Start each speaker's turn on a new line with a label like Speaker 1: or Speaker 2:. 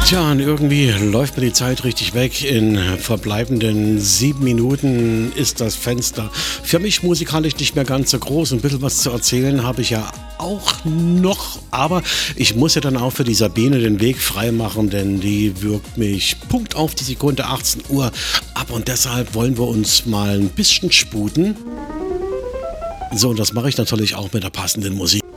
Speaker 1: Tja, und irgendwie läuft mir die Zeit richtig weg. In verbleibenden 7 Minuten ist das Fenster für mich musikalisch nicht mehr ganz so groß. Ein bisschen was zu erzählen habe ich ja auch noch, aber ich muss ja dann auch für die Sabine den Weg freimachen, denn die wirkt mich Punkt auf die Sekunde 18 Uhr ab und deshalb wollen wir uns mal ein bisschen sputen. So, und das mache ich natürlich auch mit der passenden Musik.